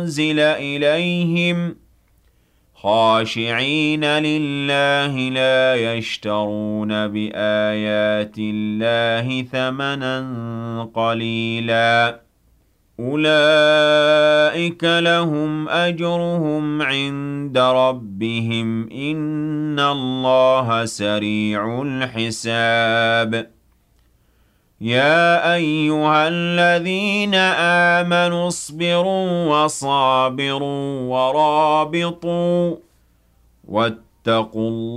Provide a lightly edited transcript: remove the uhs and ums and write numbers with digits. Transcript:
أُنزِلَ إِلَيْهِمْ خَاشِعِينَ لِلَّهِ لَا يَشْتَرُونَ بِآيَاتِ اللَّهِ ثَمَنًا قَلِيلًا أُولَئِكَ لَهُمْ أَجْرُهُمْ عِندَ رَبِّهِمْ إِنَّ اللَّهَ سَرِيعُ الْحِسَابِ يَا أَيُّهَا الَّذِينَ آمَنُوا اصْبِرُوا وَصَابِرُوا وَرَابِطُوا وَاتَّقُوا